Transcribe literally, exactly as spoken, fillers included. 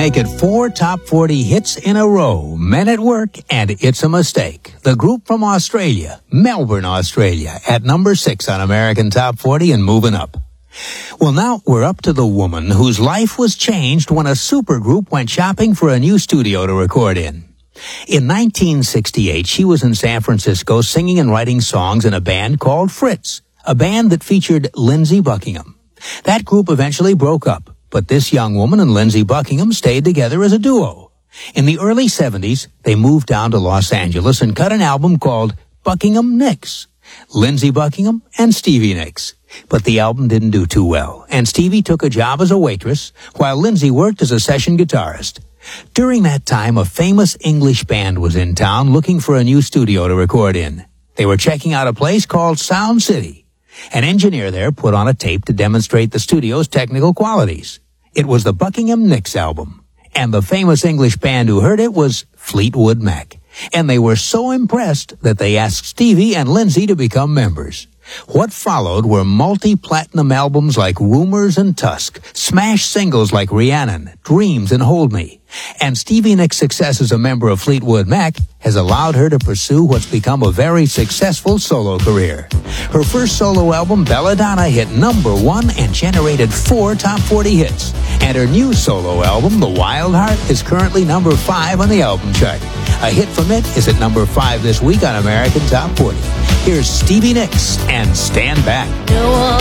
make it four top forty hits in a row. Men at Work and It's a Mistake. The group from Australia, Melbourne, Australia, at number six on American Top forty and moving up. Well, now we're up to the woman whose life was changed when a supergroup went shopping for a new studio to record in. In nineteen sixty-eight, she was in San Francisco singing and writing songs in a band called Fritz, a band that featured Lindsey Buckingham. That group eventually broke up, but this young woman and Lindsey Buckingham stayed together as a duo. In the early seventies, they moved down to Los Angeles and cut an album called Buckingham Nicks. Lindsey Buckingham and Stevie Nicks. But the album didn't do too well, and Stevie took a job as a waitress, while Lindsey worked as a session guitarist. During that time, a famous English band was in town looking for a new studio to record in. They were checking out a place called Sound City. An engineer there put on a tape to demonstrate the studio's technical qualities. It was the Buckingham Nicks album, and the famous English band who heard it was Fleetwood Mac. And they were so impressed that they asked Stevie and Lindsey to become members. What followed were multi-platinum albums like Rumors and Tusk, smash singles like Rhiannon, Dreams, and Hold Me. And Stevie Nicks' success as a member of Fleetwood Mac has allowed her to pursue what's become a very successful solo career. Her first solo album, Belladonna, hit number one and generated four top forty hits. And her new solo album, The Wild Heart, is currently number five on the album chart. A hit from it is at number five this week on American Top forty. Here's Stevie Nicks and Stand Back.